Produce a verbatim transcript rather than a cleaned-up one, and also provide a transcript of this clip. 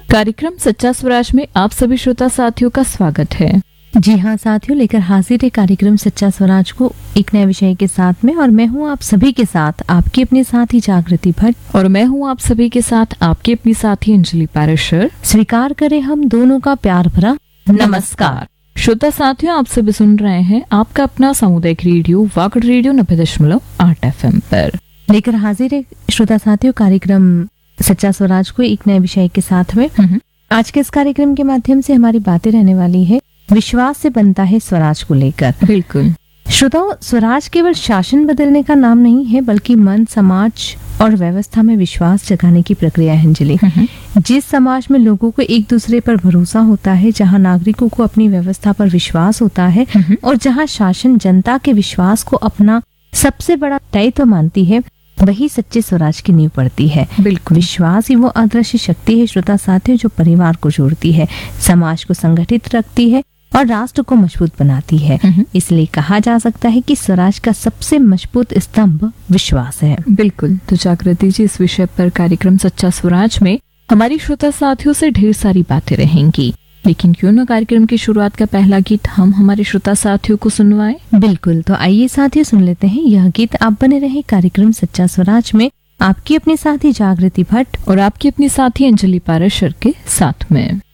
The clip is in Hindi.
कार्यक्रम सच्चा स्वराज में आप सभी श्रोता साथियों का स्वागत है। जी हाँ साथियों, लेकर हाजिर है कार्यक्रम सच्चा स्वराज को एक नए विषय के साथ में। और मैं हूँ आप सभी के साथ आपकी अपनी साथी जागृति भट्ट, और मैं हूँ आप सभी के साथ आपकी अपनी साथी अंजलि पारेशर। स्वीकार करें हम दोनों का प्यार भरा नमस्कार। श्रोता साथियों, आप सभी सुन रहे हैं आपका अपना सामुदायिक रेडियो वाकड रेडियो नब्बे दशमलव आठ एफ एम पर। लेकर हाजिर है श्रोता साथियों कार्यक्रम सच्चा स्वराज को एक नए विषय के साथ में। आज के इस कार्यक्रम के माध्यम से हमारी बातें रहने वाली है विश्वास से बनता है स्वराज को लेकर। बिल्कुल श्रोताओं, स्वराज केवल शासन बदलने का नाम नहीं है, बल्कि मन, समाज और व्यवस्था में विश्वास जगाने की प्रक्रिया है। अंजलि, जिस समाज में लोगों को एक दूसरे पर भरोसा होता है, जहां नागरिकों को अपनी व्यवस्था पर विश्वास होता है और जहां शासन जनता के विश्वास को अपना सबसे बड़ा दायित्व मानती है, वही सच्चे स्वराज की नींव पड़ती है। बिल्कुल विश्वास ही वो अदृश्य शक्ति है श्रोता साथियों, जो परिवार को जोड़ती है, समाज को संगठित रखती है और राष्ट्र को मजबूत बनाती है। इसलिए कहा जा सकता है कि स्वराज का सबसे मजबूत स्तंभ विश्वास है। बिल्कुल। तो जागृति जी, इस विषय पर कार्यक्रम सच्चा स्वराज में हमारी श्रोता साथियों से ढेर सारी बातें रहेंगी, लेकिन क्यों न कार्यक्रम की शुरुआत का पहला गीत हम हमारे श्रोता साथियों को सुनवाएं। बिल्कुल, तो आइए साथियों सुन लेते हैं यह गीत। आप बने रहे कार्यक्रम सच्चा स्वराज में आपकी अपनी साथी जागृति भट्ट और आपकी अपनी साथी अंजलि पारेशर के साथ में।